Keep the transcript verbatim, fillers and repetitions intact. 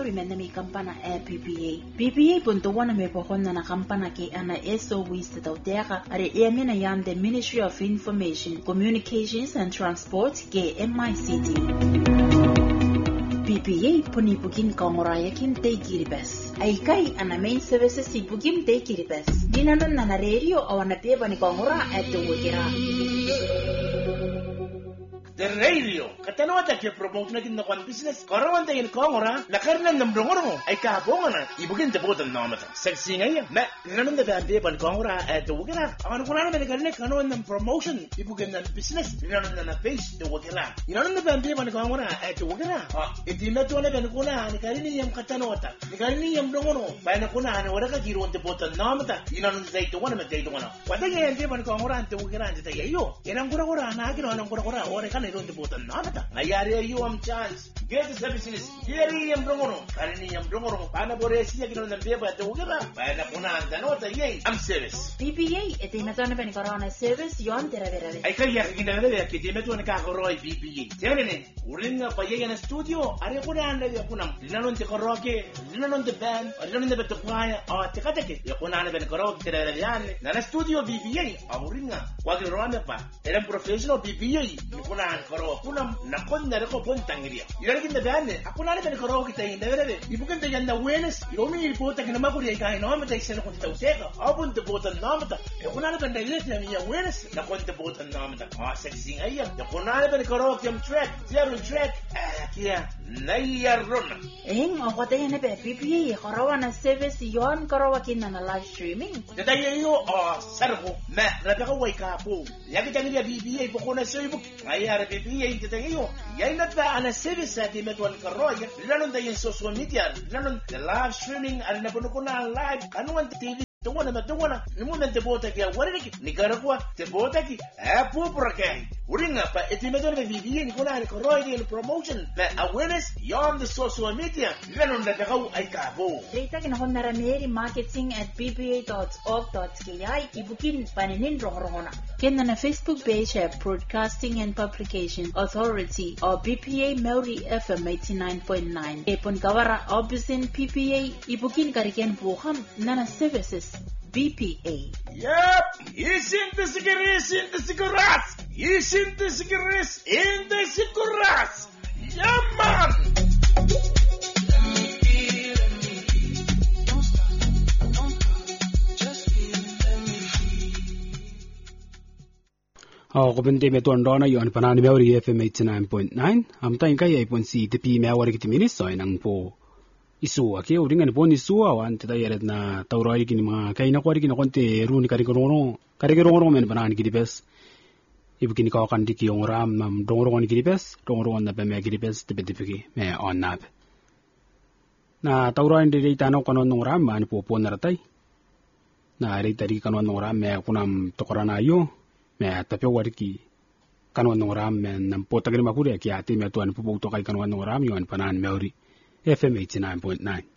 meuri menami kampana e P P A. P P A punto wana me pohonna na kampana ke ana eso wista tautera are emina yam the Ministry of Information, Communications and Transport ke M I C T. P P A puni pukin kongoraya kin te kiribes. Aikai ana main services si pukin te kiribes. Dinanon na na radio o na peba ni kongora at the wikira. The radio katanawata ke promote na kin nakwan business karawanta yin kongora la karnan ng brongoro ay kabonga ibugin te botan namata sexy ngaya na nanon da bande ban kongora at the wikira awan kuna na kanne kanon ng promotion ibugin ng business nanon na face the wikira nanon da bande ban kongora at the wikira itina to na kan kuna ni karini yam katanawata ni karini yam brongoro bay na kuna na wala ka giron te botan namata nanon da ito wana me ito wana wada yan te ban kongora at the wikira ante tayo yan kura kura na gino anong kura kura ora kan don't botan namata ayari you am chance get the business yeri yam brongoro karini yam brongoro pana boresi ya gino nambe ba to gaba ba na kuna antanota yey am service P P A etina to na korona service yon tera vera ay kaya gina vera ke dime to na ka koroi P P A tirene uringa pa yey na studio are kuna anda ya kuna linanon te koroke linanon te band linanon te betokaya a te kateke ya kuna na ben koroke tera yan na studio P P A uringa wa ke rona pa era professional P P A kuna karo kuna nakonna reko pontangria yari kinda bane akuna na karo kita inda vere ibukan te yanda wenes yomi ripota kana makuri kai no mata isena ko tawseka abun te botan namata e kuna na kanda yesna mi wenes nakonte botan namata ah sexy ayya ya kuna na karo kem track zero track kia nayarona eng o kote yana be P P A karawa na service yon karawa kinna na live streaming detaye yo ah sarko ma rabeka waika po yaki tangia P P A pokona soibu ayya P P A intetengio yaina ta ana service ati metwan karoya lanon da yin social media lanon the live streaming alina ponokona live anuan T V tungwana matungwana nimumen te bota kia wariki nikaragua te bota ki apu prake uringa pa etimeton P P A ni kona ni karoya ni promotion na awareness on the social media lanon da takau ay kabo data kinahon narameri marketing at p p a dot org dot k i ibukin paninin rongrongona kenna na Facebook page at Broadcasting and Publication Authority or B P A Mauri F M eighty-nine point nine. Epon kawara obisin P P A ibukin kariken buham nana services B P A. Yep, isin the cigarettes in the cigarettes. Isin the cigarettes in the cigarettes. Yeah, man. Oh, kubende metuan dona yon panani meori F M eighty-nine point nine. Amta inka ya ipon si tepi meawari kiti miniso inang po isu ake uringan pon isu awan tita yaret na tauroi kini mga kaina kwari kini konte runi karikorono karikorono men panani kiti bes. Ibu kini kau kan diki yung ram nam dongorongon kiti bes dongorongon na peme kiti bes tepe tepe ki me on nap. Na tauroi ndiri tano kanon nong ram man po po naratay. Na eri tari kanon nong ram me kunam tokorana yo. Me tapi wariki kanwan ng ram men nam po tagal makuri ki ati me tuan puputo kay kanwan ng ram yon panan meuri F M eighty-nine point nine.